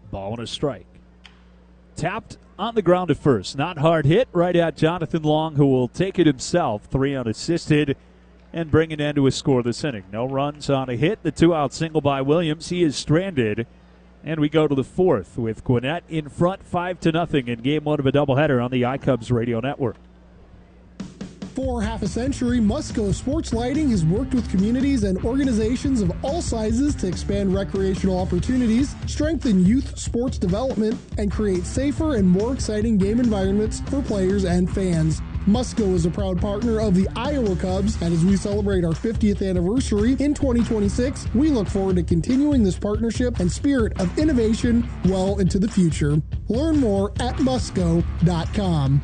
Ball and a strike. Tapped on the ground at first. Not hard hit, right at Jonathan Long, who will take it himself. 3 unassisted and bring an end to a scoreless inning. No runs on a hit. The 2-out single by Williams. He is stranded. And we go to the fourth with Gwinnett in front 5-0 in game one of a doubleheader on the iCubs radio network. For half a century, Musco Sports Lighting has worked with communities and organizations of all sizes to expand recreational opportunities, strengthen youth sports development, and create safer and more exciting game environments for players and fans. Musco is a proud partner of the Iowa Cubs, and as we celebrate our 50th anniversary in 2026, we look forward to continuing this partnership and spirit of innovation well into the future. Learn more at musco.com.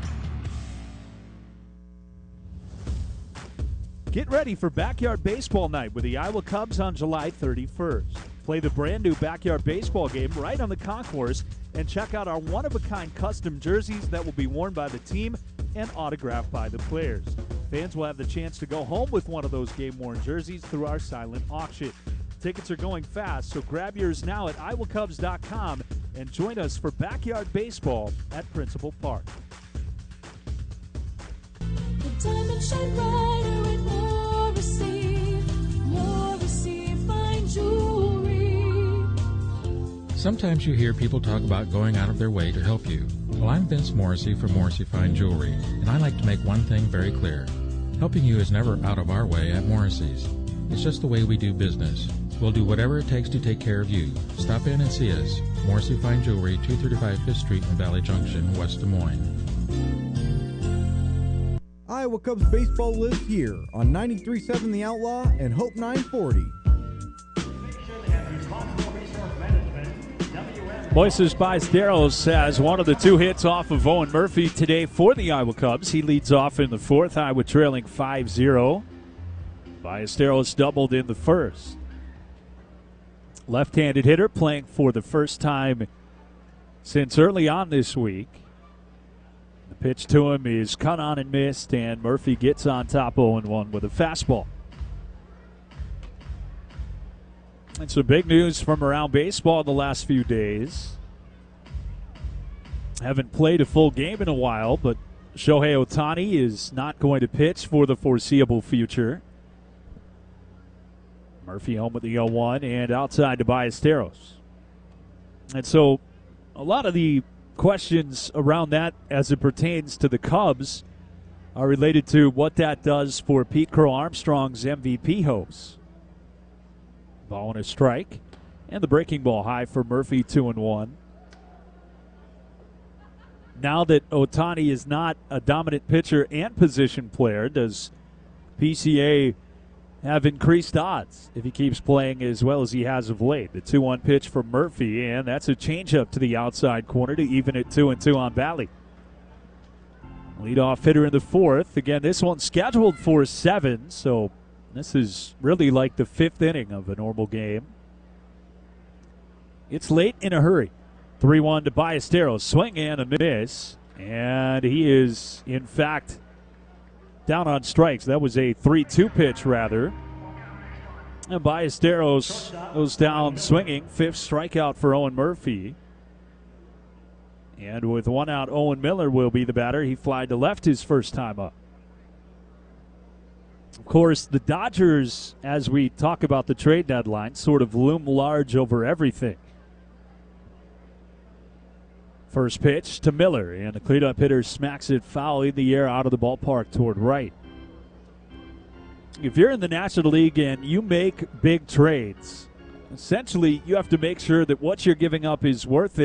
Get ready for Backyard Baseball Night with the Iowa Cubs on July 31st. Play the brand new Backyard Baseball game right on the concourse and check out our one-of-a-kind custom jerseys that will be worn by the team and autographed by the players. Fans will have the chance to go home with one of those game-worn jerseys through our silent auction. Tickets are going fast, so grab yours now at iowacubs.com and join us for Backyard Baseball at Principal Park. The diamond shine brighter with Morrissey fine jewelry. Sometimes you hear people talk about going out of their way to help you. Well, I'm Vince Morrissey from Morrissey Fine Jewelry, and I like to make one thing very clear. Helping you is never out of our way at Morrissey's. It's just the way we do business. We'll do whatever it takes to take care of you. Stop in and see us. Morrissey Fine Jewelry, 235 5th Street in Valley Junction, West Des Moines. Iowa Cubs baseball lives here on 93.7 The Outlaw and Hope 940. Moises Ballesteros has one of the 2 hits off of Owen Murphy today for the Iowa Cubs. He leads off in the fourth, Iowa trailing 5-0. Ballesteros doubled in the first. Left-handed hitter playing for the first time since early on this week. The pitch to him is cut on and missed, and Murphy gets on top 0-1 with a fastball. And some big news from around baseball the last few days. Haven't played a full game in a while, but Shohei Ohtani is not going to pitch for the foreseeable future. Murphy home with the 0-1 and outside to Ballesteros. And so a lot of the questions around that as it pertains to the Cubs are related to what that does for Pete Crow-Armstrong's MVP hopes. Ball and a strike, and the breaking ball high for Murphy, 2-1. Now that Ohtani is not a dominant pitcher and position player, does PCA have increased odds if he keeps playing as well as he has of late? The 2-1 pitch for Murphy, and that's a changeup to the outside corner to even it 2-2 on Valley. Leadoff hitter in the fourth. Again, this one's scheduled for 7, so this is really like the 5th inning of a normal game. It's late in a hurry. 3-1 to Ballesteros. Swing and a miss. And he is, in fact, down on strikes. That was a 3-2 pitch, rather. And Ballesteros goes down swinging. 5th strikeout for Owen Murphy. And with 1 out, Owen Miller will be the batter. He flied to left his first time up. Of course, the Dodgers, as we talk about the trade deadline, sort of loom large over everything. First pitch to Miller, and the cleanup hitter smacks it foul in the air out of the ballpark toward right. If you're in the National League and you make big trades, essentially you have to make sure that what you're giving up is worth it.